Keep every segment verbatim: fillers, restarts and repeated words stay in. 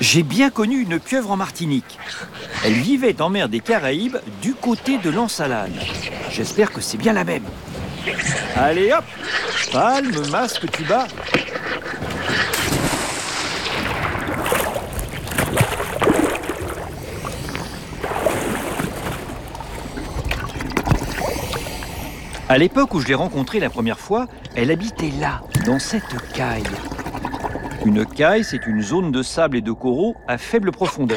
J'ai bien connu une pieuvre en Martinique. Elle vivait en mer des Caraïbes, du côté de l'Ensalade. J'espère que c'est bien la même. Allez hop, palme, masque, tuba. À l'époque où je l'ai rencontrée la première fois, elle habitait là, dans cette caille. Une caille, c'est une zone de sable et de coraux à faible profondeur.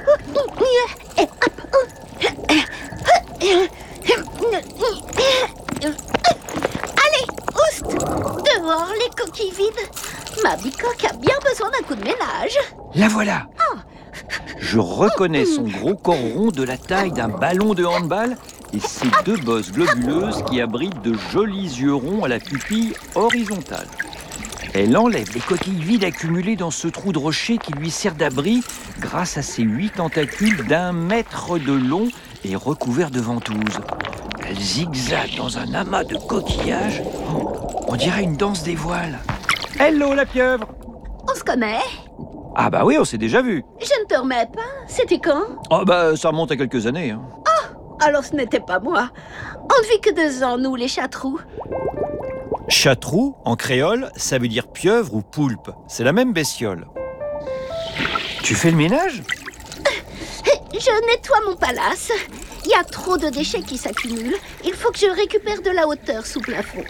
Allez, oust! Dehors, les coquilles vides. Ma bicoque a bien besoin d'un coup de ménage. La voilà! Je reconnais son gros corps rond de la taille d'un ballon de handball et ses deux bosses globuleuses qui abritent de jolis yeux ronds à la pupille horizontale. Elle enlève les coquilles vides accumulées dans ce trou de rocher qui lui sert d'abri grâce à ses huit tentacules d'un mètre de long et recouverts de ventouses. Elle zigzague dans un amas de coquillages. Oh, on dirait une danse des voiles. Hello la pieuvre! On se connaît? Ah bah oui, on s'est déjà vu. Je ne te remets pas. C'était quand? Oh bah ça remonte à quelques années. Hein. Alors ce n'était pas moi. On ne vit que deux ans, nous, les chatrous. Chatrou, en créole, ça veut dire pieuvre ou poulpe. C'est la même bestiole. Tu fais le ménage? Je nettoie mon palace. Il y a trop de déchets qui s'accumulent. Il faut que je récupère de la hauteur sous plafond.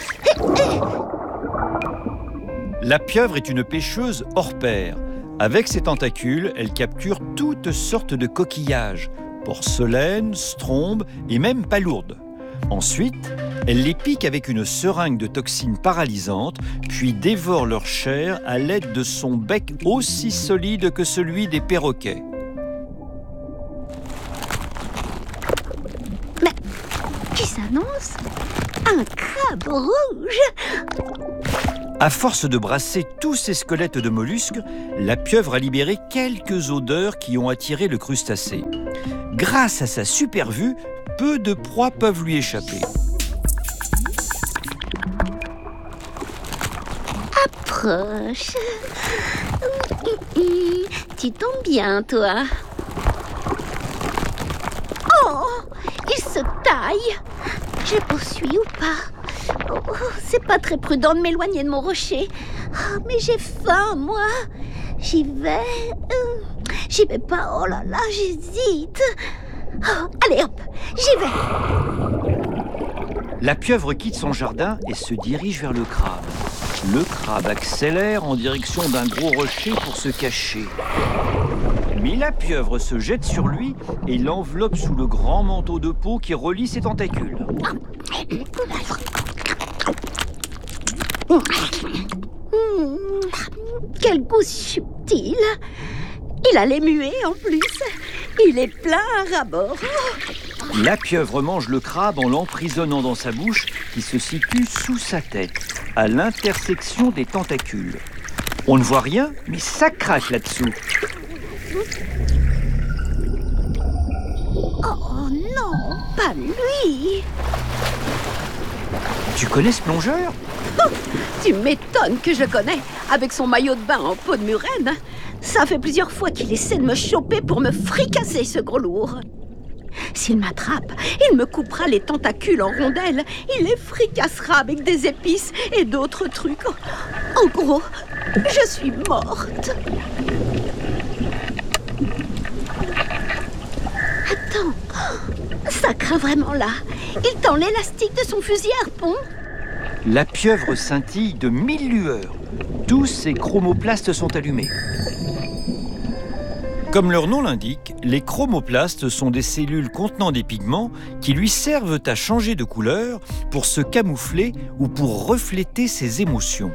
La pieuvre est une pêcheuse hors pair. Avec ses tentacules, elle capture toutes sortes de coquillages. Porcelaine, strombes et même palourdes. Ensuite, elle les pique avec une seringue de toxines paralysantes, puis dévore leur chair à l'aide de son bec aussi solide que celui des perroquets. Mais qui s'annonce? Un crabe rouge! À force de brasser tous ces squelettes de mollusques, la pieuvre a libéré quelques odeurs qui ont attiré le crustacé. Grâce à sa super vue, peu de proies peuvent lui échapper. Approche. Tu tombes bien, toi. Oh, il se taille. Je poursuis ou pas? Oh, c'est pas très prudent de m'éloigner de mon rocher. Oh, mais j'ai faim, moi. J'y vais. Euh, j'y vais pas. Oh là là, j'hésite. Oh, allez hop, j'y vais. La pieuvre quitte son jardin et se dirige vers le crabe. Le crabe accélère en direction d'un gros rocher pour se cacher. Mais la pieuvre se jette sur lui et l'enveloppe sous le grand manteau de peau qui relie ses tentacules. Mmh, quel goût subtil! Il a les muets en plus. Il est plein à ras-bord. La pieuvre mange le crabe en l'emprisonnant dans sa bouche qui se situe sous sa tête, à l'intersection des tentacules. On ne voit rien, mais ça craque là-dessous. Oh non, pas lui! Tu connais ce plongeur? Oh, tu m'étonnes que je le connais, avec son maillot de bain en peau de murène. Ça fait plusieurs fois qu'il essaie de me choper pour me fricasser, ce gros lourd. S'il m'attrape, il me coupera les tentacules en rondelles. Il les fricassera avec des épices et d'autres trucs. En gros, je suis morte. Attends, ça craint vraiment là. Il tend l'élastique de son fusil à harpon. La pieuvre scintille de mille lueurs. Tous ses chromoplastes sont allumés. Comme leur nom l'indique, les chromoplastes sont des cellules contenant des pigments qui lui servent à changer de couleur pour se camoufler ou pour refléter ses émotions.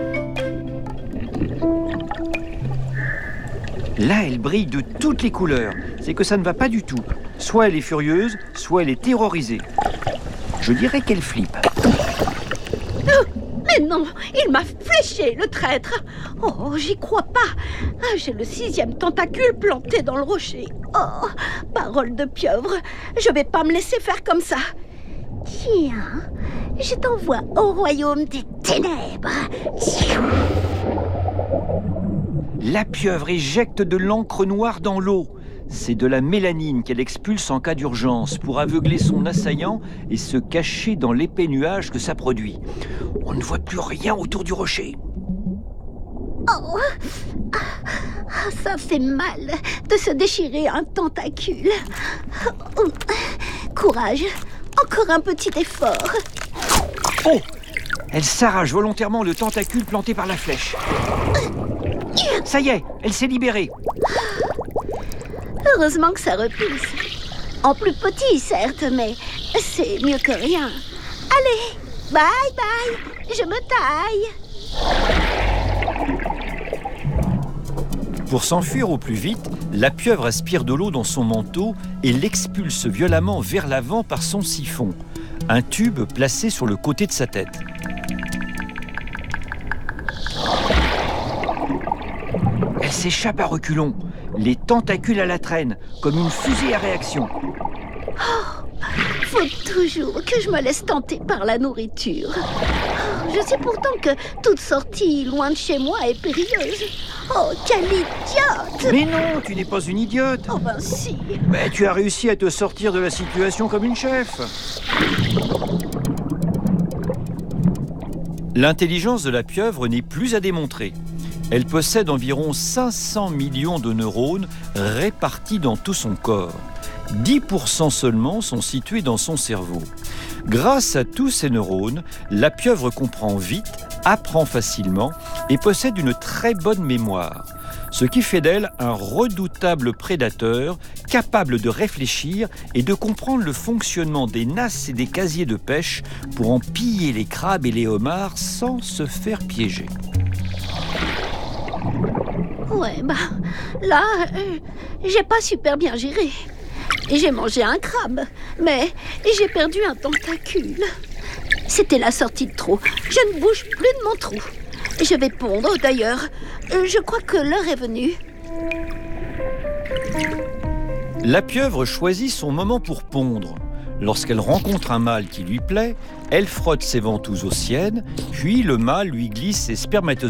Là, elle brille de toutes les couleurs. C'est que ça ne va pas du tout. Soit elle est furieuse, soit elle est terrorisée. Je dirais qu'elle flippe. Oh, mais non, il m'a fléché, le traître. Oh, j'y crois pas. Ah, j'ai le sixième tentacule planté dans le rocher. Oh, parole de pieuvre, je vais pas me laisser faire comme ça. Tiens, je t'envoie au royaume des ténèbres. La pieuvre éjecte de l'encre noire dans l'eau. C'est de la mélanine qu'elle expulse en cas d'urgence pour aveugler son assaillant et se cacher dans l'épais nuage que ça produit. On ne voit plus rien autour du rocher. Oh, ah, ça fait mal de se déchirer un tentacule. Oh, courage, encore un petit effort. Oh! Elle s'arrache volontairement le tentacule planté par la flèche. Ça y est, elle s'est libérée. Heureusement que ça repousse. En plus petit, certes, mais c'est mieux que rien. Allez, bye bye, je me taille. Pour s'enfuir au plus vite, la pieuvre aspire de l'eau dans son manteau et l'expulse violemment vers l'avant par son siphon, un tube placé sur le côté de sa tête. Elle s'échappe à reculons, les tentacules à la traîne, comme une fusée à réaction. Oh, faut toujours que je me laisse tenter par la nourriture. Oh, je sais pourtant que toute sortie loin de chez moi est périlleuse. Oh, quelle idiote! Mais non, tu n'es pas une idiote. Oh ben si. Mais tu as réussi à te sortir de la situation comme une chef. L'intelligence de la pieuvre n'est plus à démontrer. Elle possède environ cinq cents millions de neurones répartis dans tout son corps. dix pour cent seulement sont situés dans son cerveau. Grâce à tous ces neurones, la pieuvre comprend vite, apprend facilement et possède une très bonne mémoire, ce qui fait d'elle un redoutable prédateur capable de réfléchir et de comprendre le fonctionnement des nasses et des casiers de pêche pour en piller les crabes et les homards sans se faire piéger. Ouais, bah, là, euh, j'ai pas super bien géré. J'ai mangé un crabe, mais j'ai perdu un tentacule. C'était la sortie de trop. Je ne bouge plus de mon trou. Je vais pondre, d'ailleurs. Je crois que l'heure est venue. La pieuvre choisit son moment pour pondre. Lorsqu'elle rencontre un mâle qui lui plaît, elle frotte ses ventouses aux siennes, puis le mâle lui glisse ses spermatozoïdes